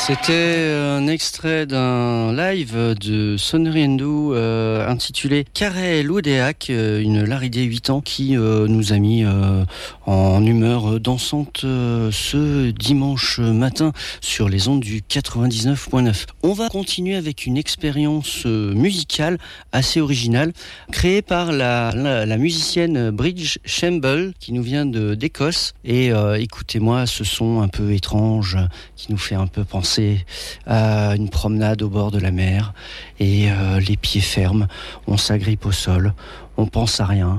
C'était un extrait d'un live de Sonnery Endo intitulé Carré Loudéac, une Laridée 8 ans qui nous a mis en humeur dansante ce dimanche matin sur les ondes du 99.9. On va continuer avec une expérience musicale assez originale créée par la musicienne Bridge Shamble qui nous vient d'Écosse. Et écoutez-moi ce son un peu étrange qui nous fait un peu penser à une promenade au bord de la mer et les pieds fermes, on s'agrippe au sol, on pense à rien.